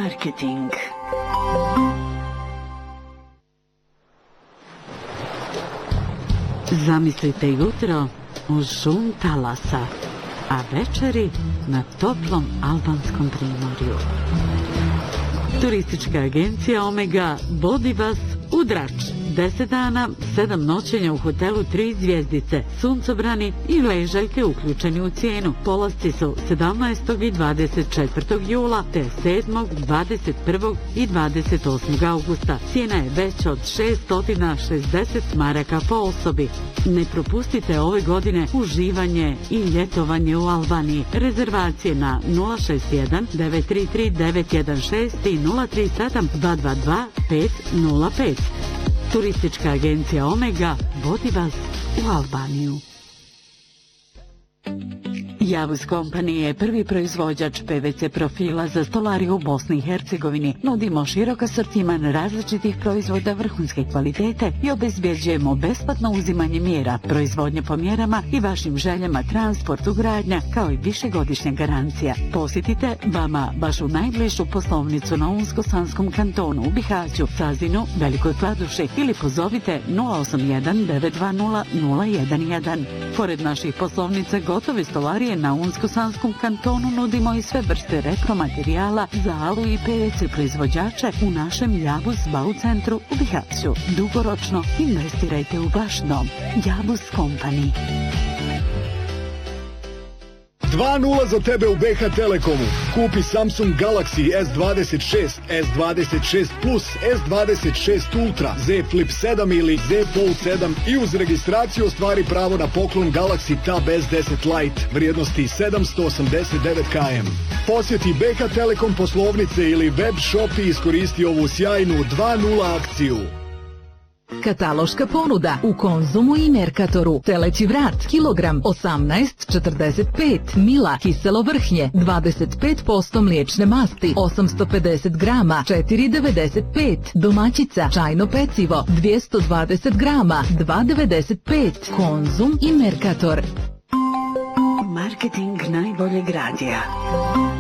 Marketing. Zamislite jutro uz šum talasa, a večeri na toplom albanskom primorju. Turistička agencija Omega vodi vas u Drač. 10 dana, 7 noćenja u hotelu 3 zvjezdice, suncobrani i ležaljke uključeni u cijenu. Polasci su 17. i 24. jula te 7., 21. i 28. augusta. Cijena je veća od 660 maraka po osobi. Ne propustite ove godine uživanje i ljetovanje u Albaniji. Rezervacije na 061 933 916 i 037 222 505. Turistička agencija Omega vodi vas u Albaniju. Javus Company je prvi proizvođač PVC profila za stolariju u Bosni i Hercegovini. Nudimo širok asortiman različitih proizvoda vrhunske kvalitete i obezbjeđujemo besplatno uzimanje mjera, proizvodnje po mjerama i vašim željama, transport, ugradnja, kao i višegodišnja garancija. Posjetite vama vašu najbližu poslovnicu na Unsko-Sanskom kantonu u Bihaću, Sazinu, Velikoj Kladuši ili pozovite 081 920 011. Pored naših poslovnica gotove stolarije na Unsko-Sanskom kantonu nudimo i sve vrste repromaterijala za alu i PVC proizvođače u našem Javus Bau centru u Bihaću. Dugoročno investirajte u vaš dom. Javus Company. 2:0 za tebe u BH Telekomu. Kupi Samsung Galaxy S26, S26 Plus, S26 Ultra, Z Flip 7 ili Z Fold 7 i uz registraciju ostvari pravo na poklon Galaxy Tab S10 Lite vrijednosti 789 km. Posjeti BH Telekom poslovnice ili web shop i iskoristi ovu sjajnu 2:0 akciju. Kataloška ponuda u Konzumu i Merkatoru. Teleći vrat, kilogram 18,45, Mila, kiselo vrhnje, 25% mliječne masti, 850 grama, 4,95, domaćica, čajno pecivo, 220 grama, 2,95, Konzum i Merkator. Marketing najboljeg radija.